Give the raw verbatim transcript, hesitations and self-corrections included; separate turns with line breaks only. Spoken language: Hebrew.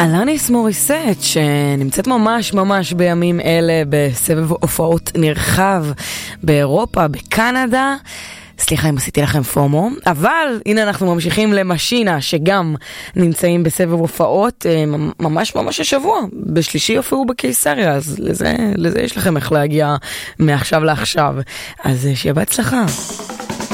אלניס מוריסט, שנמצאת ממש ממש בימים אלה בסבב הופעות נרחב באירופה, בקנדה. סליחה אם עשיתי לכם פומו, אבל הנה אנחנו ממשיכים למשינה, שגם נמצאים בסבב הופעות ממש ממש השבוע, בשלישי הופעו בקיסריה, אז לזה, לזה יש לכם איך להגיע מעכשיו לעכשיו. אז שיהיה בהצלחה.